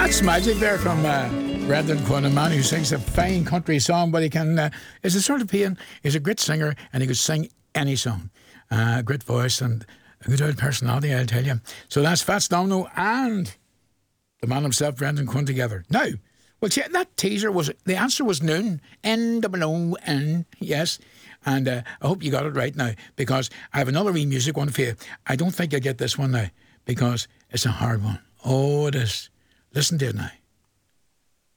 That's magic there from Brendan Quinn, a man who sings a fine country song, but he can is a sort of pain. He's a great singer and he could sing any song. Great voice and a good old personality, I'll tell you. So that's Fats Domino and the man himself, Brendan Quinn, together. Now, well, see, that teaser was, the answer was noon. N-double-O-N, yes. And I hope you got it right now, because I have another wee music one for you. I don't think you'll get this one now, because it's a hard one. Oh, it is. Listen to it now.